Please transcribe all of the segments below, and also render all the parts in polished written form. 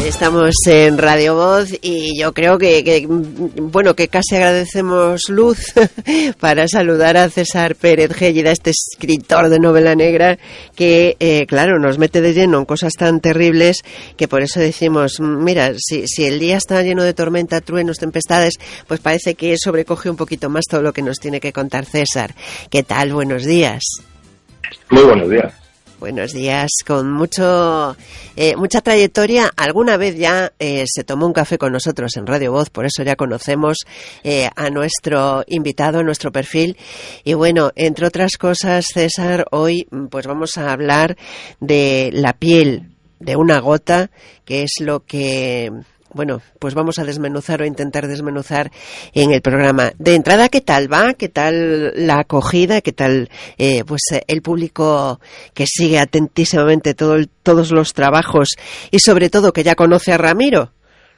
Estamos en Radio Voz y yo creo que casi agradecemos luz para saludar a César Pérez Gélida, este escritor de novela negra que, claro, nos mete de lleno en cosas tan terribles que por eso decimos, mira, si el día está lleno de tormenta, truenos, tempestades, pues parece que sobrecoge un poquito más todo lo que nos tiene que contar César. ¿Qué tal? Buenos días. Muy buenos días. Buenos días, con mucha trayectoria. Alguna vez ya se tomó un café con nosotros en Radio Voz, por eso ya conocemos a nuestro invitado, a nuestro perfil. Y bueno, entre otras cosas, César, hoy pues vamos a hablar de la piel de una gota, que es lo que... Bueno, pues vamos a desmenuzar o intentar desmenuzar en el programa. De entrada, ¿qué tal va? ¿Qué tal la acogida? ¿Qué tal el público que sigue atentísimamente todos los trabajos y sobre todo que ya conoce a Ramiro?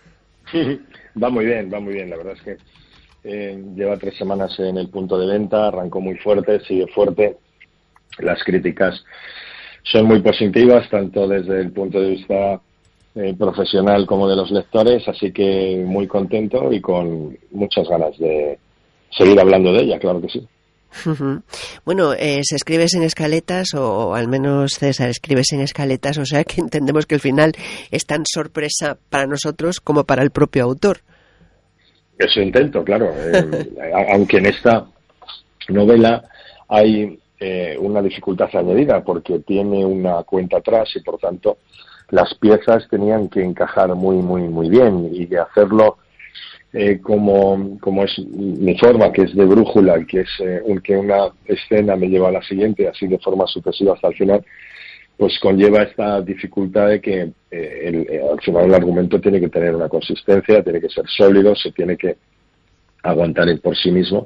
Va muy bien. La verdad es que lleva 3 semanas en el punto de venta, arrancó muy fuerte, sigue fuerte. Las críticas son muy positivas, tanto desde el punto de vista profesional como de los lectores, así que muy contento y con muchas ganas de seguir hablando de ella, claro que sí. Bueno, se escribe sin escaletas, o al menos César escribe sin escaletas, o sea que entendemos que el final es tan sorpresa para nosotros como para el propio autor. Eso intento, claro. Aunque en esta novela hay una dificultad añadida porque tiene una cuenta atrás y por tanto las piezas tenían que encajar muy bien, y de hacerlo como es mi forma, que es de brújula, que es que una escena me lleva a la siguiente, así de forma sucesiva hasta el final, pues conlleva esta dificultad de que al final el argumento tiene que tener una consistencia, tiene que ser sólido, se tiene que aguantar por sí mismo,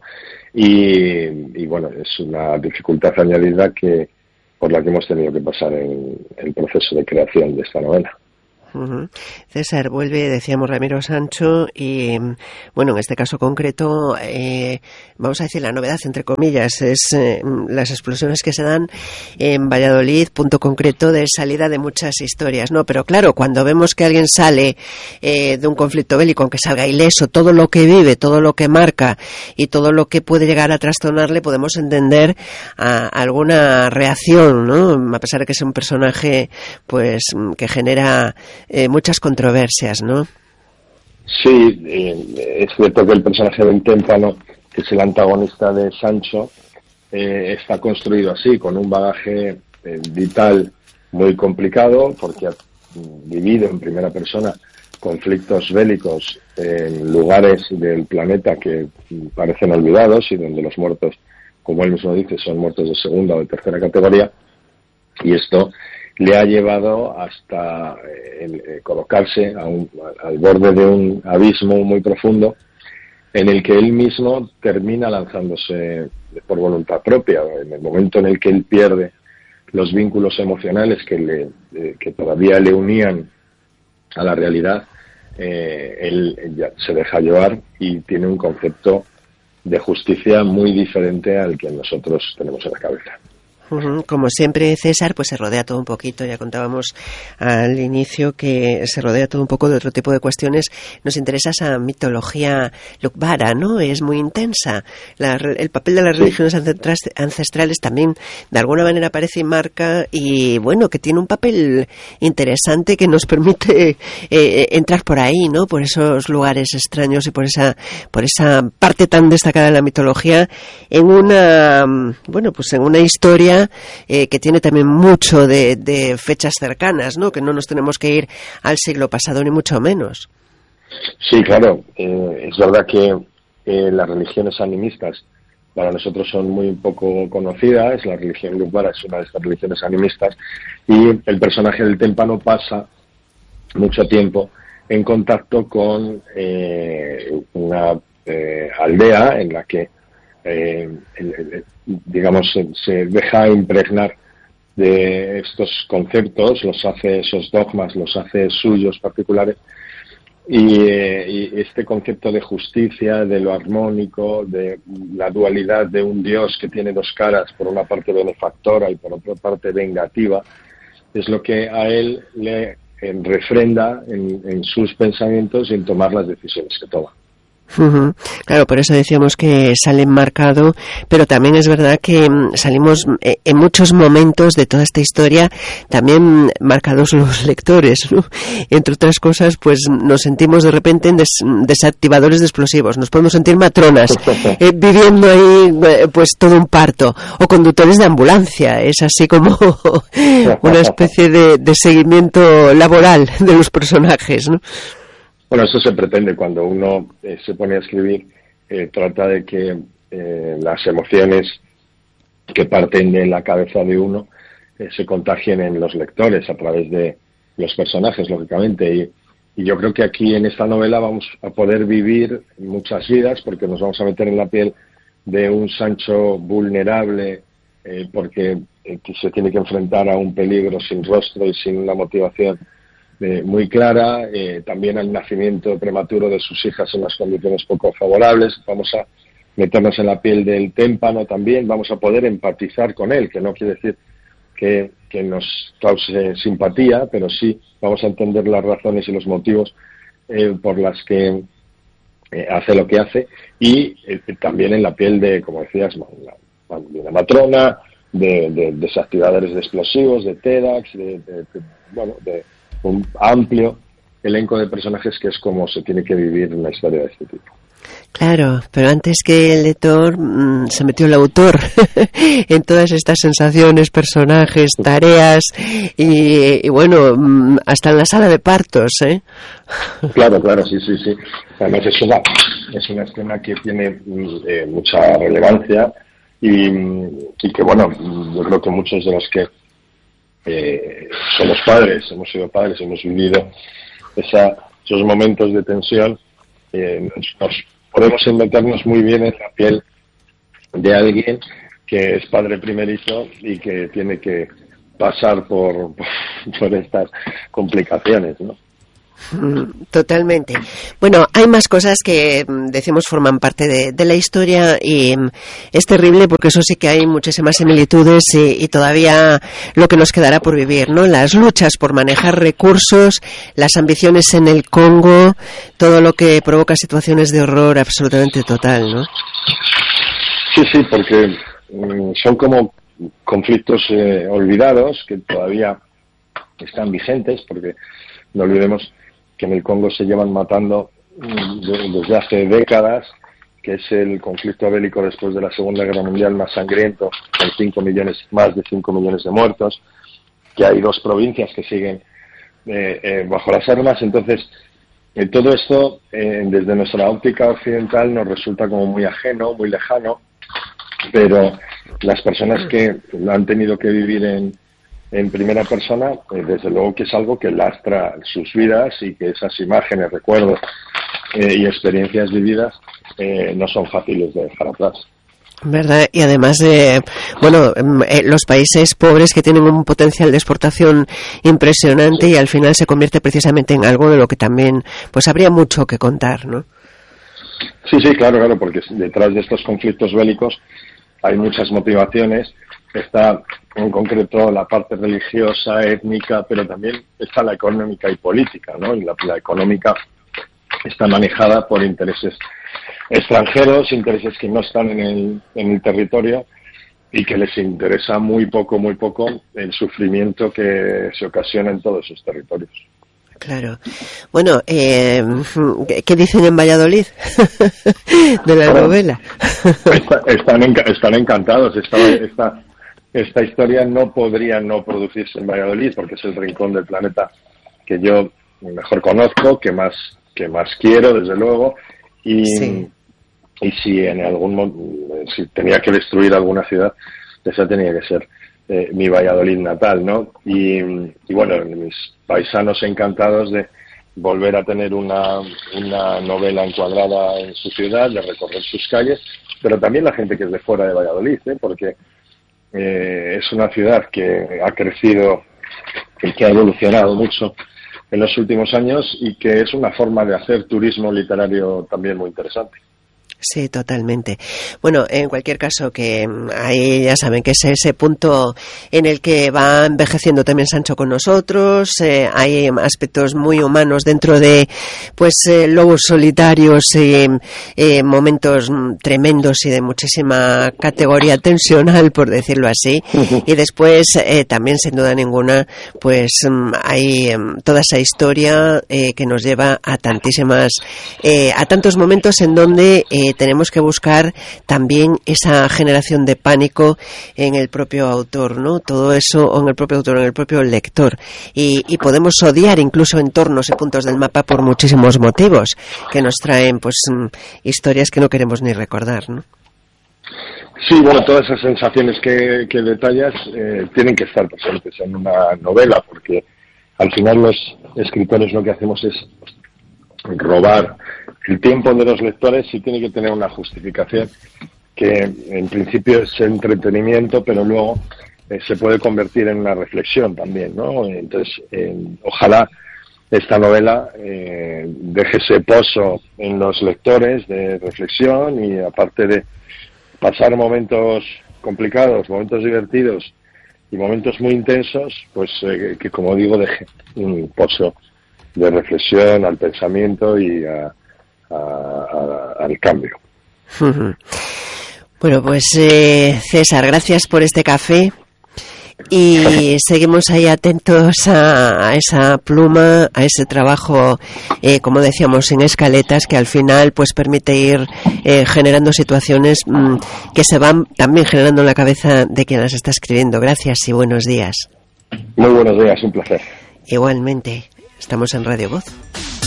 y bueno, es una dificultad añadida por la que hemos tenido que pasar en el proceso de creación de esta novela. César, vuelve, decíamos, Ramiro Sancho, y bueno, en este caso concreto, vamos a decir la novedad entre comillas, es las explosiones que se dan en Valladolid, punto concreto de salida de muchas historias, ¿no? Pero claro, cuando vemos que alguien sale de un conflicto bélico, aunque salga ileso, todo lo que vive, todo lo que marca y todo lo que puede llegar a trastornarle, podemos entender alguna reacción, ¿no? A pesar de que es un personaje pues que genera muchas controversias, ¿no? Sí, es cierto que el personaje del témpano, que es el antagonista de Sancho, está construido así, con un bagaje vital muy complicado, porque ha vivido en primera persona conflictos bélicos en lugares del planeta que parecen olvidados y donde los muertos, como él mismo dice, son muertos de segunda o de tercera categoría, y esto le ha llevado hasta colocarse al borde de un abismo muy profundo en el que él mismo termina lanzándose por voluntad propia. En el momento en el que él pierde los vínculos emocionales que todavía le unían a la realidad, él ya se deja llevar y tiene un concepto de justicia muy diferente al que nosotros tenemos en la cabeza. Como siempre, César, pues se rodea todo un poquito, ya contábamos al inicio que se rodea todo un poco de otro tipo de cuestiones. Nos interesa esa mitología lukbara, ¿no? Es muy intensa. El papel de las religiones ancestrales también de alguna manera aparece y marca, y bueno, que tiene un papel interesante que nos permite entrar por ahí, ¿no? Por esos lugares extraños y por esa parte tan destacada de la mitología en una historia que tiene también mucho de fechas cercanas, ¿no? Que no nos tenemos que ir al siglo pasado ni mucho menos. Sí, claro. Es verdad que las religiones animistas para nosotros son muy poco conocidas. La religión lukbara es una de estas religiones animistas, y el personaje del témpano pasa mucho tiempo en contacto con una aldea en la que se deja impregnar de estos conceptos, esos dogmas los hace suyos particulares, y este concepto de justicia, de lo armónico, de la dualidad de un Dios que tiene 2 caras, por una parte benefactora y por otra parte vengativa, es lo que a él le refrenda en sus pensamientos y en tomar las decisiones que toma. Uh-huh. Claro, por eso decíamos que sale marcado, pero también es verdad que salimos en muchos momentos de toda esta historia también marcados los lectores, ¿no? Entre otras cosas, pues nos sentimos de repente en desactivadores de explosivos, nos podemos sentir matronas viviendo ahí pues todo un parto, o conductores de ambulancia, es así como una especie de seguimiento laboral de los personajes, ¿no? Bueno, eso se pretende cuando uno se pone a escribir, trata de que las emociones que parten de la cabeza de uno se contagien en los lectores a través de los personajes, lógicamente. Y yo creo que aquí en esta novela vamos a poder vivir muchas vidas, porque nos vamos a meter en la piel de un Sancho vulnerable, porque se tiene que enfrentar a un peligro sin rostro y sin una motivación muy clara, también al nacimiento prematuro de sus hijas en unas condiciones poco favorables. Vamos a meternos en la piel del témpano también, vamos a poder empatizar con él, que no quiere decir que nos cause simpatía, pero sí vamos a entender las razones y los motivos por las que hace lo que hace, y también en la piel de, como decías, de una matrona, de desactivadores de explosivos, de TEDx, de un amplio elenco de personajes, que es como se tiene que vivir una historia de este tipo. Claro, pero antes que el lector se metió el autor en todas estas sensaciones, personajes, tareas y bueno, hasta en la sala de partos, ¿eh? Claro, sí. Además es una escena que tiene mucha relevancia y que, bueno, yo creo que muchos de los que somos padres, hemos sido padres, hemos vivido esos momentos de tensión, nos podemos meternos muy bien en la piel de alguien que es padre primerizo y que tiene que pasar por estas complicaciones, ¿no? Totalmente. Bueno, hay más cosas que decimos forman parte de la historia y es terrible porque eso sí que hay muchísimas similitudes y todavía lo que nos quedará por vivir, ¿no? Las luchas por manejar recursos, las ambiciones en el Congo, todo lo que provoca situaciones de horror absolutamente total, ¿no? Sí, porque son como conflictos olvidados que todavía están vigentes, porque no olvidemos que en el Congo se llevan matando desde hace décadas, que es el conflicto bélico después de la Segunda Guerra Mundial más sangriento, con más de 5 millones de muertos, que hay 2 provincias que siguen bajo las armas. Entonces, todo esto, desde nuestra óptica occidental, nos resulta como muy ajeno, muy lejano, pero las personas que lo han tenido que vivir en primera persona, desde luego que es algo que lastra sus vidas y que esas imágenes, recuerdos y experiencias vividas no son fáciles de dejar atrás. ¿Verdad? Y además, los países pobres que tienen un potencial de exportación impresionante, y al final se convierte precisamente en algo de lo que también pues habría mucho que contar, ¿no? Sí, claro, porque detrás de estos conflictos bélicos hay muchas motivaciones. Está en concreto la parte religiosa, étnica, pero también está la económica y política, ¿no? Y la económica está manejada por intereses extranjeros, intereses que no están en el territorio y que les interesa muy poco el sufrimiento que se ocasiona en todos esos territorios. Claro. Bueno, ¿qué dicen en Valladolid de la novela? Están encantados. Esta historia no podría no producirse en Valladolid, porque es el rincón del planeta que yo mejor conozco, que más quiero, desde luego, y si si tenía que destruir alguna ciudad, esa tenía que ser mi Valladolid natal, ¿no? Y bueno, mis paisanos encantados de volver a tener una novela encuadrada en su ciudad, de recorrer sus calles, pero también la gente que es de fuera de Valladolid, porque es una ciudad que ha crecido y que ha evolucionado mucho en los últimos años y que es una forma de hacer turismo literario también muy interesante. Sí, totalmente. Bueno, en cualquier caso, que ahí ya saben que es ese punto en el que va envejeciendo también Sancho con nosotros. Hay aspectos muy humanos dentro de, pues, lobos solitarios y momentos tremendos y de muchísima categoría tensional, por decirlo así. Y después, también, sin duda ninguna, pues hay toda esa historia que nos lleva a a tantos momentos en donde tenemos que buscar también esa generación de pánico en el propio autor, ¿no? Todo eso, o en el propio autor, en el propio lector. Y podemos odiar incluso entornos y puntos del mapa por muchísimos motivos que nos traen, pues, historias que no queremos ni recordar, ¿no? Sí, bueno, todas esas sensaciones que detallas tienen que estar presentes en una novela, porque al final los escritores lo que hacemos es robar el tiempo de los lectores y tiene que tener una justificación que en principio es entretenimiento, pero luego se puede convertir en una reflexión también, ¿no? Entonces, ojalá esta novela deje ese pozo en los lectores de reflexión y, aparte de pasar momentos complicados, momentos divertidos y momentos muy intensos, pues que, como digo, deje un pozo de reflexión al pensamiento y al cambio. Bueno, pues César, gracias por este café y seguimos ahí atentos a esa pluma, a ese trabajo, como decíamos, en escaletas, que al final pues permite ir generando situaciones que se van también generando en la cabeza de quien las está escribiendo. Gracias y buenos días. Muy buenos días, un placer. Igualmente, estamos en Radio Voz.